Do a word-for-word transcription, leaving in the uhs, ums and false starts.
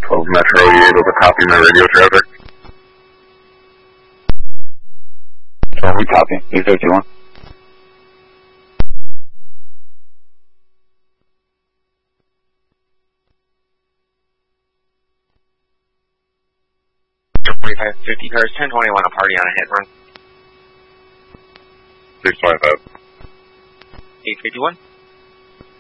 twelve Metro, are you able to copy my radio traffic? twelve, we copy. eight fifty-one. twenty-five fifty cars, ten twenty-one, a party on a hit run. six twenty-five. eight fifty-one.